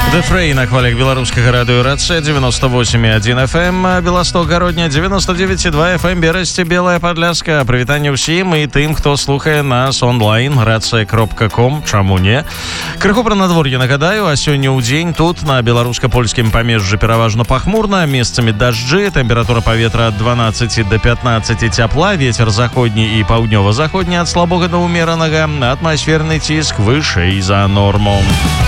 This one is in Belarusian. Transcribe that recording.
The Fray на хвалях беларускага радыё РЦ 98,1 FM, Беласток гародня 99,2 FM, Берасці, Белая Падляска. Прывітанне ўсім і тым, хто слухае нас онлайн, rc.com, чаму не. Крыху пра надвор'е нагадаю, а сёння ў дзень тут на беларуска-польскім памежжы пераважна пахмурна, месцамі дажджы, тэмпература паветра ад 12 до 15 цяпла, вецер заходні і паўднёва-заходні ад слабога да ўмеранага, атмасферны ціск вышэй за норму.